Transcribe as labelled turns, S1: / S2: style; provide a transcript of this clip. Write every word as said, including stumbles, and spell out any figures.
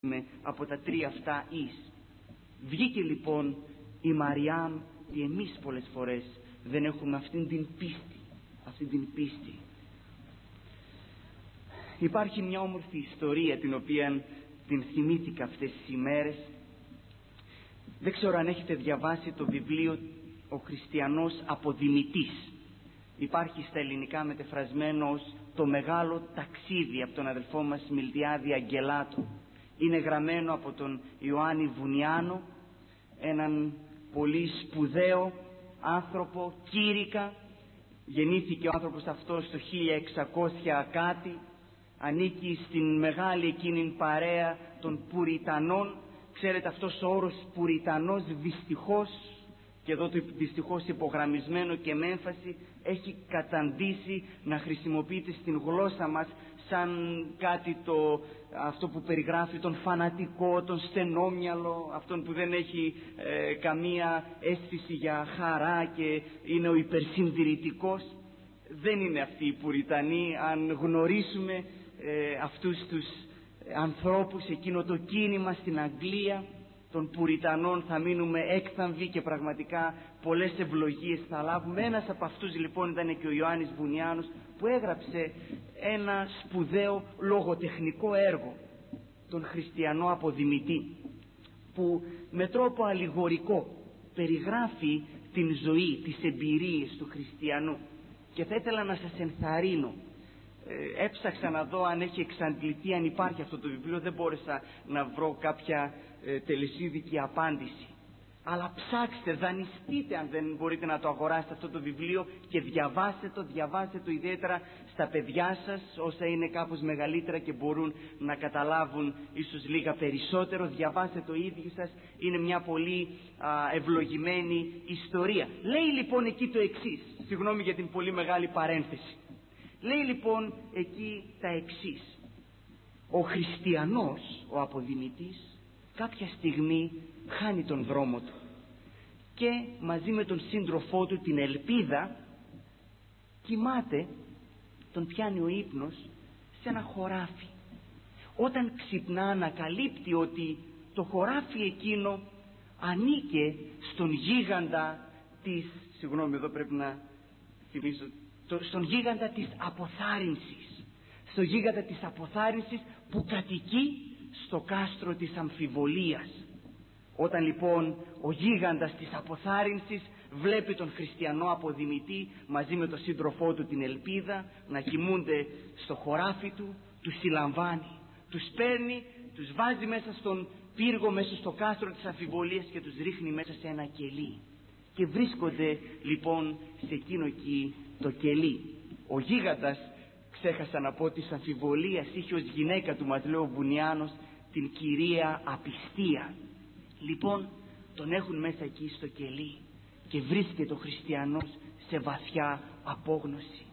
S1: από τα τρία αυτά εις. Βγήκε λοιπόν η Μαριάμ, και εμείς πολλές φορές δεν έχουμε αυτήν την πίστη, αυτήν την πίστη. Υπάρχει μια όμορφη ιστορία την οποία την θυμήθηκα αυτές τις ημέρες. Δεν ξέρω αν έχετε διαβάσει το βιβλίο «Ο Χριστιανός Αποδημητής». Υπάρχει στα ελληνικά μετεφρασμένο ως «Το μεγάλο ταξίδι» από τον αδελφό μας Μιλτιάδη Αγγελάτο. Είναι γραμμένο από τον Ιωάννη Βουνιάνο, έναν πολύ σπουδαίο άνθρωπο, κήρυκα. Γεννήθηκε ο άνθρωπος αυτός το χίλια εξακόσια κάτι, ανήκει στην μεγάλη εκείνη παρέα των Πουριτανών. Ξέρετε, αυτός ο όρος Πουριτανός δυστυχώς, και εδώ το δυστυχώς υπογραμμισμένο και με έμφαση, έχει καταντήσει να χρησιμοποιείται στην γλώσσα μας σαν κάτι το, αυτό που περιγράφει τον φανατικό, τον στενόμυαλο, αυτόν που δεν έχει ε, καμία αίσθηση για χαρά και είναι ο υπερσυντηρητικός. Δεν είναι αυτοί οι Πουριτανοί. Αν γνωρίσουμε ε, αυτούς τους ανθρώπους, εκείνο το κίνημα στην Αγγλία των Πουριτανών, θα μείνουμε έκθαμβοι και πραγματικά πολλές ευλογίες θα λάβουμε. Ένας από αυτούς λοιπόν ήταν και ο Ιωάννης Βουνιάνος, που έγραψε ένα σπουδαίο λογοτεχνικό έργο, τον Χριστιανό Αποδημητή, που με τρόπο αλληγορικό περιγράφει την ζωή, τις εμπειρίες του χριστιανού. Και θα ήθελα να σας ενθαρρύνω. Ε, έψαξα να δω αν έχει εξαντληθεί, αν υπάρχει αυτό το βιβλίο. Δεν μπόρεσα να βρω κάποια ε, τελεσίδικη απάντηση. Αλλά ψάξτε, δανειστείτε αν δεν μπορείτε να το αγοράσετε αυτό το βιβλίο, και διαβάστε το, διαβάστε το ιδιαίτερα στα παιδιά σας, όσα είναι κάπως μεγαλύτερα και μπορούν να καταλάβουν ίσως λίγα περισσότερο. Διαβάστε το ίδιο σας, είναι μια πολύ α, ευλογημένη ιστορία. Λέει λοιπόν εκεί το εξής, συγγνώμη για την πολύ μεγάλη παρένθεση. Λέει λοιπόν εκεί τα εξής. Ο χριστιανός, ο Αποδημητής, κάποια στιγμή χάνει τον δρόμο του και μαζί με τον σύντροφό του, την ελπίδα, κοιμάται, τον πιάνει ο ύπνος σε ένα χωράφι. Όταν ξυπνά ανακαλύπτει ότι το χωράφι εκείνο ανήκε στον γίγαντα της, συγγνώμη εδώ πρέπει να θυμίσω, στον γίγαντα της αποθάρρυνσης, στον γίγαντα της αποθάρρυνσης που κατοικεί στο κάστρο της αμφιβολίας. Όταν λοιπόν ο γίγαντας της αποθάρρυνσης βλέπει τον χριστιανό Αποδημητή μαζί με τον σύντροφό του, την ελπίδα, να κοιμούνται στο χωράφι του, τους συλλαμβάνει, τους παίρνει, τους βάζει μέσα στον πύργο, μέσα στο κάστρο της αμφιβολίας και τους ρίχνει μέσα σε ένα κελί. Και βρίσκονται λοιπόν σε εκείνο εκεί το κελί. Ο γίγαντας, ξέχασα να πω, της αμφιβολίας είχε ως γυναίκα του, μας λέει ο Βουνιάνος, την κυρία Απιστία. Λοιπόν τον έχουν μέσα εκεί στο κελί και βρίσκεται ο χριστιανός σε βαθιά απόγνωση.